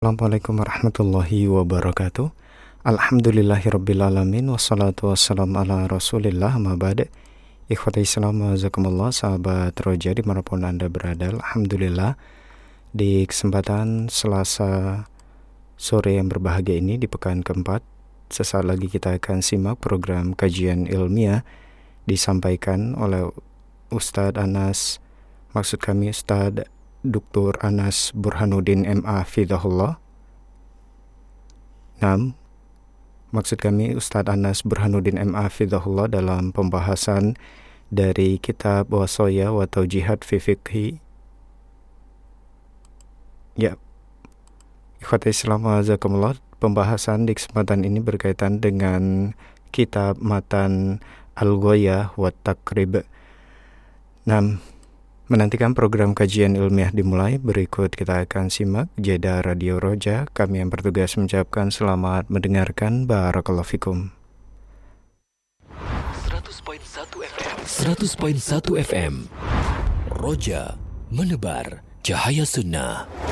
Assalamualaikum warahmatullahi wabarakatuh. Alhamdulillahirrabbilalamin. Wassalatu wassalamu ala rasulillah ma ba'd. Ikhwati Islam wazakumullah, sahabat Roja dimanapun Anda berada. Alhamdulillah, di kesempatan Selasa sore yang berbahagia ini, di pekan keempat, sesaat lagi kita akan simak program kajian ilmiah disampaikan oleh Ustadz Anas, maksud kami Ustadz Dr. Anas Burhanuddin MA Fidahullah. Maksud kami Ustadz Anas Burhanuddin MA Fidahullah dalam pembahasan dari kitab Wasaya wa Taujihat fi Fiqhi. Ya, ikhwati Islam wazakumullah, pembahasan di kesempatan ini berkaitan dengan kitab matan Al-Ghayah wa Taqrib. Menantikan program kajian ilmiah dimulai, berikut kita akan simak jeda Radio Roja. Kami yang bertugas mengucapkan selamat mendengarkan. Barakallahu fikum. 100.1 FM Roja, menebar cahaya sunnah.